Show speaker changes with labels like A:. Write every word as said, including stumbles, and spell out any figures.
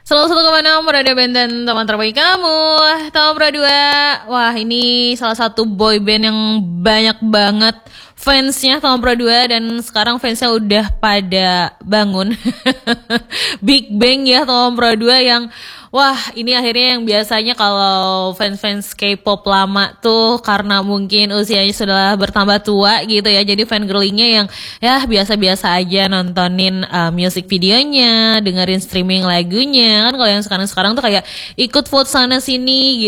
A: Selalu satu koma enam Radio Benten, teman terbaik kamu. Tahun dua. Wah, ini salah satu boy band yang banyak banget fansnya tahun dua, dan sekarang fansnya udah pada bangun. Big Bang ya tahun dua yang wah, ini akhirnya yang biasanya kalau fans-fans K-pop lama tuh karena mungkin usianya sudah bertambah tua gitu ya, jadi fan girlingnya yang ya biasa-biasa aja nontonin uh, music videonya, dengerin streaming lagunya kan. Kalau yang sekarang-sekarang tuh kayak ikut vote sana sini gitu.